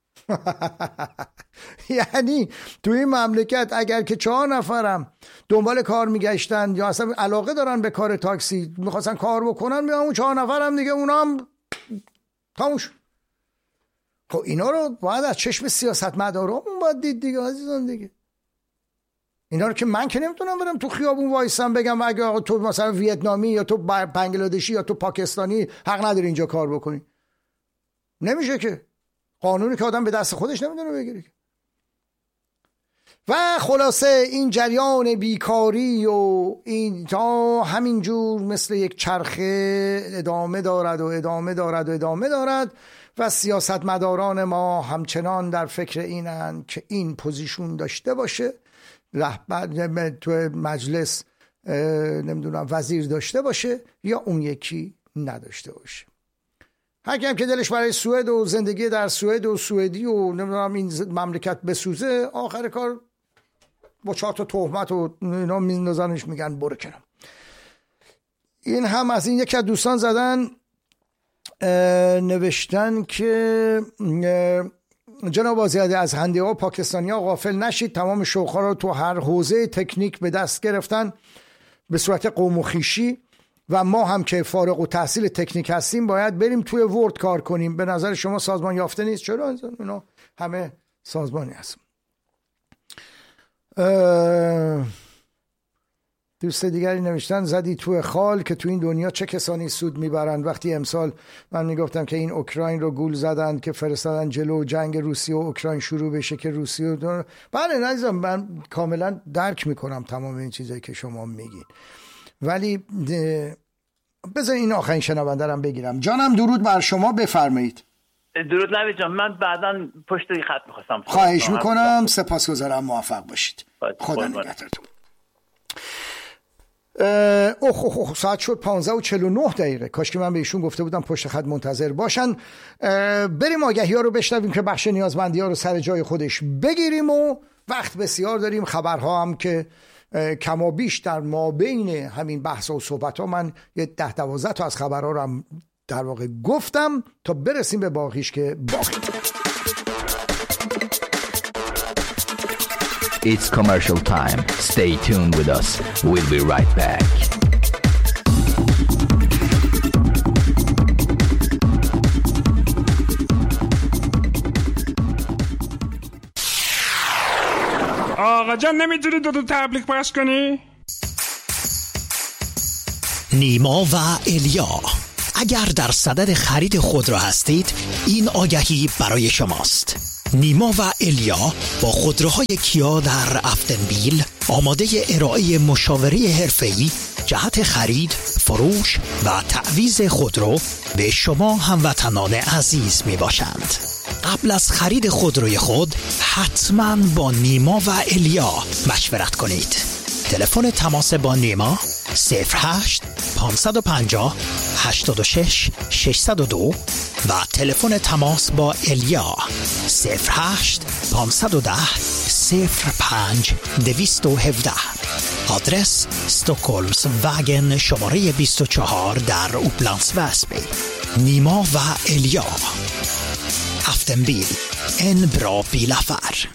یعنی توی این مملکت اگر که چهار نفرم دنبال کار میگشتن یا اصلا علاقه دارن به کار تاکسی میخواستن کار بکنن، میام اون چهار نفرم دیگه اونا هم تموش. خب اینا رو باید از چشم سیاستمدارامون باید دید دیگه عزیزان دیگه. اینا رو که من که نمیتونم برم تو خیابون وایسم بگم اگه آقا تو مثلا ویتنامی یا تو بنگلادشی یا تو پاکستانی حق نداری اینجا کار بکنی. نمیشه که، قانونی که آدم به دست خودش نمیدونه بگیره. و خلاصه این جریان بیکاری و این تا همینجور مثل یک چرخه ادامه دارد و ادامه دارد و ادامه دارد و سیاستمداران ما همچنان در فکر اینن که این پوزیشن داشته باشه، رهبر تو مجلس نمیدونم وزیر داشته باشه یا اون یکی نداشته باشه. هر کی هم که دلش برای سوئد و زندگی در سوئد و سوئدی و نمیدونم این مملکت بسوزه، آخر کار با چهار تا تهمت و اینا میندازنش میگن برو کنم. این هم از این یکی از دوستان زدن نوشتن که جناب آزادی از هنده ها پاکستانی ها غافل نشید، تمام شوخ‌ها رو تو هر حوزه تکنیک به دست گرفتن به صورت قوم و خویشی و ما هم که فارغ التحصیل تکنیک هستیم باید بریم توی ورد کار کنیم. به نظر شما سازمان یافته نیست؟ چرا؟ اینا همه سازمانی هست. دوست دیگری نوشتن زدی توی خال که تو این دنیا چه کسانی سود میبرند. وقتی امسال من میگفتم که این اوکراین رو گول زدن که فرستادن جلو جنگ روسیه و اوکراین شروع بشه که روسیه دون... بله نزدم، من کاملا درک میکنم تمام این چیزایی که شما میگین، ولی بذار این آخرین شنونده رم بگیرم. جانم درود بر شما، بفرمایید. درود نوید جان، من بعداً پشت خط میخواستم. خواهش میکنم، سپاسگزارم، موفق باشید. خدا نگهدارتون. اوه اوه اوه ساعت شد پانزده و چهل و نه دقیقه. کاش که من به ایشون گفته بودم پشت خط منتظر باشن. بریم آگهی ها رو بشنویم که بخش نیازمندی ها رو سر جای خودش بگیریم و وقت بسیار داریم. خبرها هم که کما بیش در ما بین همین بحث و صحبت ها من یه ده دوازده تا از خبرها رو هم در واقع گفتم تا برسیم به باقیش که باقی. It's commercial time. Stay tuned with us. We'll be right back. آقا جان نمیتونی دو تا تبلیغ پخش کنی؟ نیما و الیا. اگر در صدد خرید خودرو هستید، این آگهی برای شماست. نیما و الیا با خودروهای کیا در افتنبیل آماده ارائه مشاوره حرفه‌ای جهت خرید، فروش و تعویض خودرو به شما هموطنان عزیز می باشند. قبل از خرید خودروی خود حتما با نیما و الیا مشورت کنید. تلفن تماس با نیما صفر هشت پانصد و پنجاه هشتاد و شش ششصد و دو و تلفن تماس با الیا صفر هشت پانصد و ده صفر پنج دویست و هفده. آدرس استکهلمس واگن شماره بیست و چهار در اوپلندس وسبی. نیما و الیا. افتنبیل، en bra bilaffär.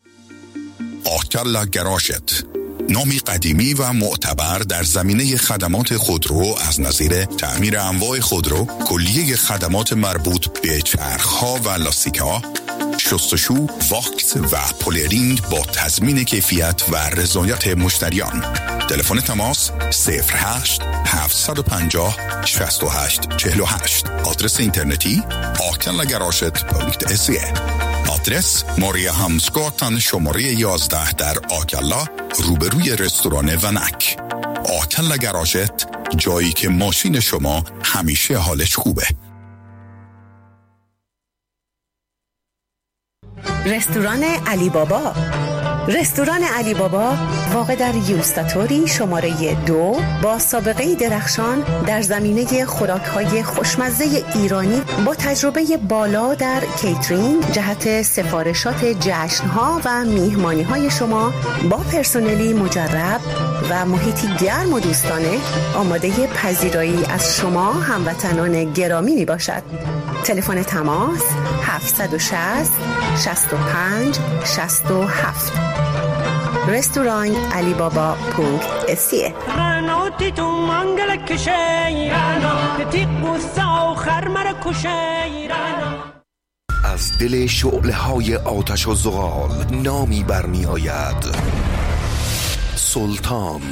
آکلا گراشت، نامی قدیمی و معتبر در زمینه خدمات خودرو از نظیر تعمیر انواع خودرو، کلیه خدمات مربوط به چرخ‌ها و لاستیک‌ها، شستشو، واکس و پولرینگ با تضمین کیفیت و رضایت مشتریان. تلفن تماس صفر هشت هفتصد و پنجاه شصت و هشت چهل و هشت. آدرس اینترنتی آکلا گراشت دات سی. آدرس ماریا همسگاتن شماره یازده در آکلا روبروی رستوران ونک. آکلا گراشت، جایی که ماشین شما همیشه حالش خوبه. رستوران علی بابا. رستوران علی بابا واقع در یوستاتوری شماره دو با سابقه درخشان در زمینه خوراک‌های خوشمزه ایرانی با تجربه بالا در کیترینگ جهت سفارشات جشن‌ها و میهمانی‌های شما با پرسنلی مجرب و محیطی گرم و دوستانه آماده پذیرایی از شما هموطنان گرامی می باشد. تلفن تماس هفتصد و شصت شصت و پنج شصت و هفت. رستوران علی بابا پونک اسیه. از دل شعله های آتش و زغال نامی برمی آید: سلطان.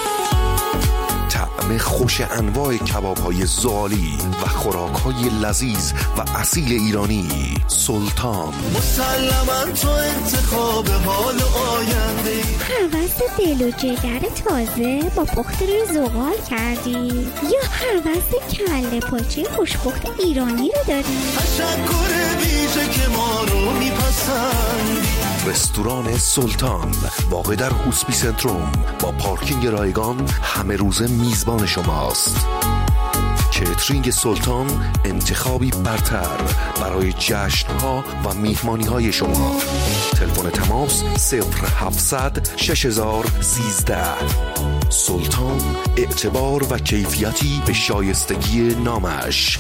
طعم خوش انواع کباب‌های زغالی و خوراک‌های لذیذ و اصیل ایرانی. سلطان. مسلماً تو انتخاب حال آینده. هوس دل و جگر تازه با پخت روی زغال کردی یا هوس کله پاچه خوشپخت ایرانی رو داری؟ تشکر ویژه که ما رو میپسندی. رستوران سلطان واقع در هوسپی سنتروم با پارکینگ رایگان همه روزه میزبان شماست. کیترینگ سلطان انتخابی برتر برای جشن‌ها و میهمانی‌های شما. تلفن تماس صفر هفتصد شش هزار سیزده. سلطان، اعتبار و کیفیتی به شایستگی نامش.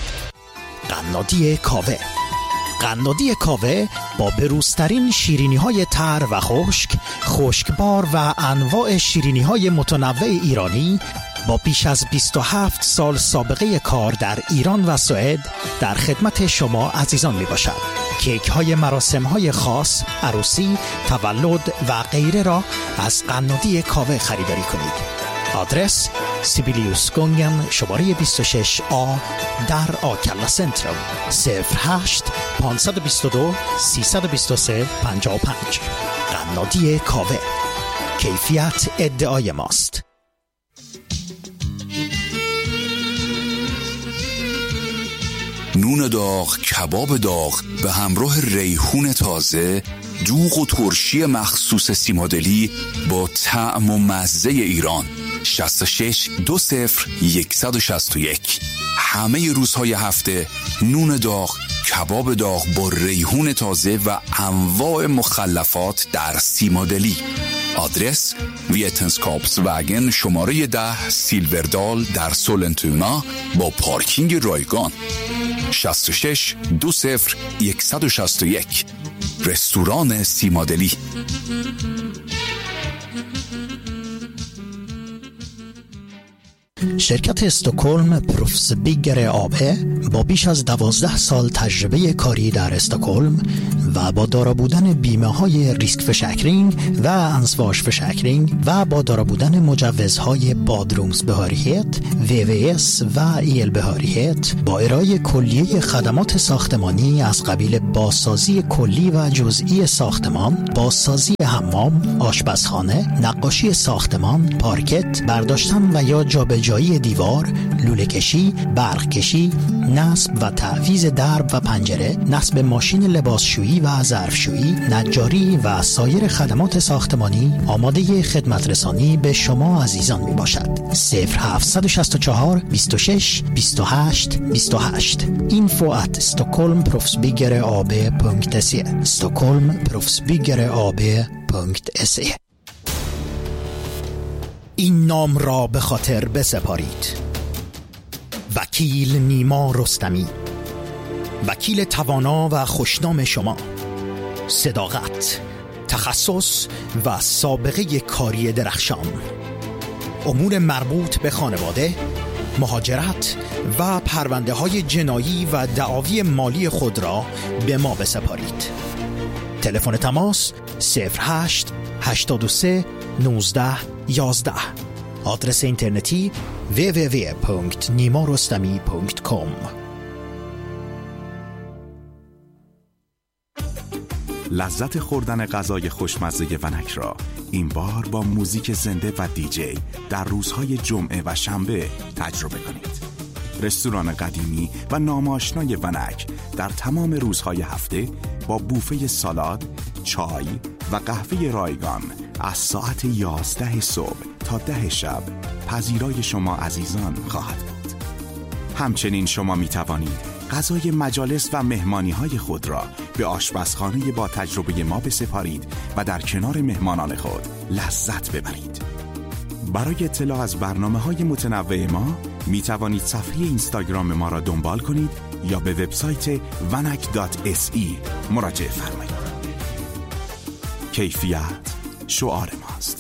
قنادی کاوه. قنادی کاوه با بروزترین شیرینی‌های تر و خشک، خشکبار و انواع شیرینی‌های متنوع ایرانی با بیش از بیست و هفت سال سابقه کار در ایران و سوئد در خدمت شما عزیزان می باشد. کیک های مراسم های خاص، عروسی، تولد و غیره را از قنادی کاوه خریداری کنید. آدرس سیبیلیوس گونگن شماره بیست و شش آ در آکلا سنترال. صفر هشت پانصد و بیست و دو سیصد و بیست و سه پنجاه و پنج. قنادی کاوه، کیفیت ادعای ماست. نون داغ، کباب داغ به همراه ریحون تازه، دوغ و ترشی مخصوص سیمادلی با طعم و مزه ایران. شصت و شش دو صفر صد و شصت و یک. همه روزهای هفته نون داغ، کباب داغ با ریحون تازه و انواع مخلفات در سیمادلی. آدرس ویتنسکاپس واگن شماره ده سیلوردال در سولنتونا با پارکینگ رایگان. شصت و شش دو صفر صد و شصت و یک. رستوران سیمادلی. شرکت استکهلم پروفس بیگر آب با بیش از دوازده سال تجربه کاری در استکهلم و با دارا بودن بیمه های ریسک فشکرینگ و انسواش فشکرینگ و با دارا بودن مجوزهای بادرومز بهاریت، وی وی اس و ایل بهاریت، با ارائه کلیه خدمات ساختمانی از قبیل بازسازی کلی و جزئی ساختمان، بازسازی حمام، آشپزخانه، نقاشی ساختمان، پارکت، برداشتن و یا جابجایی دیوار، لوله کشی، برق کشی، نصب و تعویض درب و پنجره، نصب ماشین لباسشویی و ظرفشویی، نجاری و سایر خدمات ساختمانی آماده خدمت رسانی به شما عزیزان می باشد. صفر هفت شش چهار بیست و شش بیست و هشت بیست و هشت info at stockholmproffsbyggare punkt se stockholmproffsbyggare punkt se. این نام را به خاطر بسپارید: وکیل نیما رستمی، وکیل توانا و خوشنام شما، صداقت، تخصص و سابقه کاری درخشان، امور مربوط به خانواده، مهاجرت و پرونده های جنایی و دعاوی مالی خود را به ما بسپارید. تلفن تماس صفر هشت هشتاد و سه نوزده یازده. آدرس اینترنتی دبلیو دبلیو دبلیو punkt nimarostami punkt com. لذت خوردن غذای خوشمزه ونک را این بار با موزیک زنده و دیجی در روزهای جمعه و شنبه تجربه کنید. رستوران قدیمی و ناماشنای ونک در تمام روزهای هفته با بوفه سالاد، چای و قهوه رایگان از ساعت یازده صبح تا ده شب پذیرای شما عزیزان خواهد بود. همچنین شما می توانید غذای مجالس و مهمانی های خود را به آشپزخانه با تجربه ما بسپارید و در کنار مهمانان خود لذت ببرید. برای اطلاع از برنامه های متنوع ما می توانید صفحه اینستاگرام ما را دنبال کنید یا به وبسایت vanak دات اس ای مراجعه فرمایید. کیفیت شعار ماست.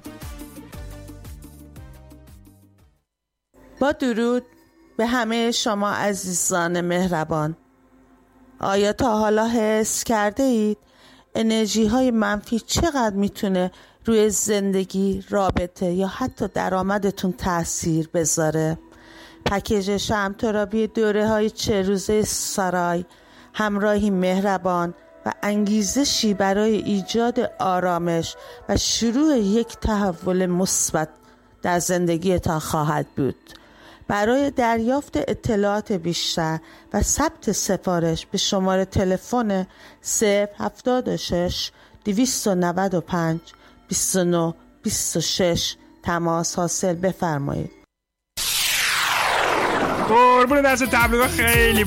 با درود به همه شما عزیزان مهربان. آیا تا حالا حس کرده اید انرژی های منفی چقدر میتونه روی زندگی، رابطه یا حتی درآمدتون تأثیر بذاره؟ پکیج شمترابی دوره های چه روزه سارای همراهی مهربان و انگیزشی برای ایجاد آرامش و شروع یک تحول مثبت در زندگیتان خواهد بود. برای دریافت اطلاعات بیشتر و ثبت سفارش به شماره تلفن صفر هفتاد و شش دویست و نود و پنج بیست و نه بیست و شش تماس حاصل بفرمایید. قربون دست تبلیغات خیلی